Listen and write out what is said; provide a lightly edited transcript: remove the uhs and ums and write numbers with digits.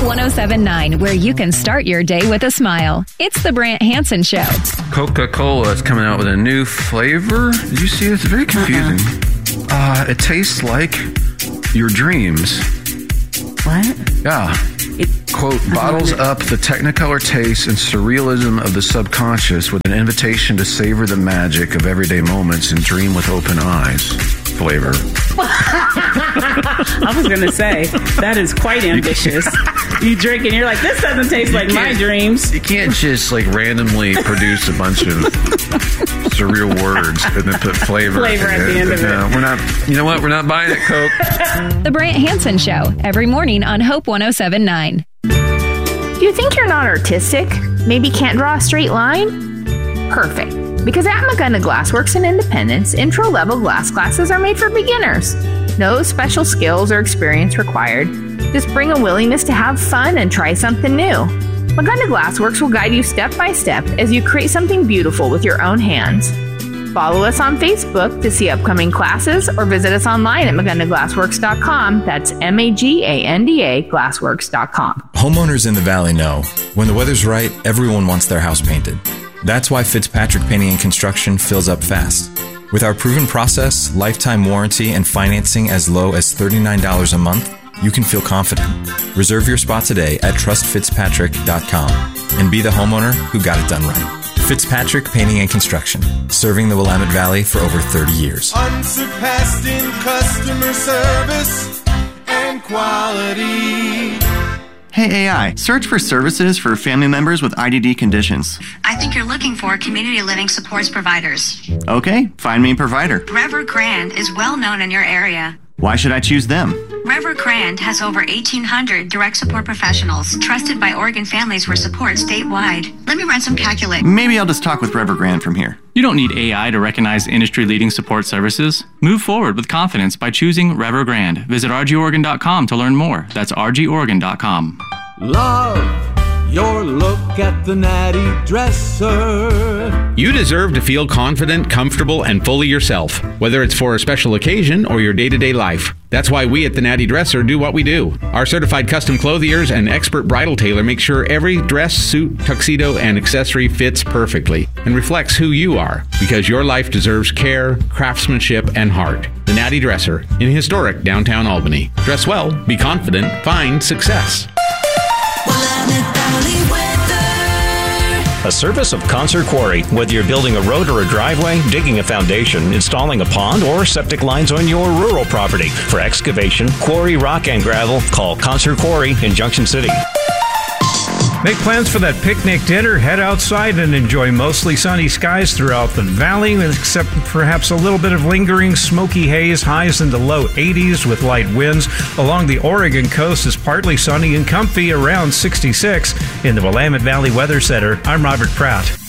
1079, where you can start your day with a smile. It's the Brant Hansen Show. Coca-Cola is coming out with a new flavor. Did you see it? It's very confusing. It tastes like your dreams. What? Yeah. Quote, bottles up the technicolor taste and surrealism of the subconscious with an invitation to savor the magic of everyday moments and dream with open eyes. Flavor. I was going to say, that is quite ambitious. You drink and you're like, this doesn't taste like my dreams. You can't just like randomly produce a bunch of surreal words and then put flavor at the end of it. We're not, you know what? We're not buying it, Coke. The Brant Hansen Show, every morning on Hope 1079. Do you think you're not artistic? Maybe can't draw a straight line? Perfect. Because at Magunda Glassworks in Independence, intro-level glass classes are made for beginners. No special skills or experience required. Just bring a willingness to have fun and try something new. Magunda Glassworks will guide you step by step as you create something beautiful with your own hands. Follow us on Facebook to see upcoming classes or visit us online at magundaglassworks.com. That's MAGANDA glassworks.com. Homeowners in the Valley know when the weather's right, everyone wants their house painted. That's why Fitzpatrick Painting and Construction fills up fast. With our proven process, lifetime warranty, and financing as low as $39 a month, you can feel confident. Reserve your spot today at trustfitzpatrick.com and be the homeowner who got it done right. Fitzpatrick Painting and Construction, serving the Willamette Valley for over 30 years. Unsurpassed in customer service and quality. Hey AI, search for services for family members with IDD conditions. I think you're looking for community living supports providers. Okay, find me a provider. Rever Grand is well known in your area. Why should I choose them? Rever Grand has over 1,800 direct support professionals trusted by Oregon families for support statewide. Let me run some calculations. Maybe I'll just talk with Rever Grand from here. You don't need AI to recognize industry-leading support services. Move forward with confidence by choosing Rever Grand. Visit rgoregon.com to learn more. That's rgoregon.com. Love your look at the Natty Dresser. You deserve to feel confident, comfortable, and fully yourself, whether it's for a special occasion or your day-to-day life. That's why we at the Natty Dresser do what we do. Our certified custom clothiers and expert bridal tailor make sure every dress, suit, tuxedo, and accessory fits perfectly and reflects who you are, because your life deserves care, craftsmanship, and heart. The Natty Dresser in historic downtown Albany. Dress well, be confident, find success. A service of Concert Quarry. Whether you're building a road or a driveway, digging a foundation, installing a pond, or septic lines on your rural property. For excavation, quarry, rock, and gravel, call Concert Quarry in Junction City. Make plans for that picnic dinner, head outside and enjoy mostly sunny skies throughout the valley, except perhaps a little bit of lingering smoky haze, highs in the low 80s with light winds. Along the Oregon coast is partly sunny and comfy around 66. In the Willamette Valley Weather Center, I'm Robert Pratt.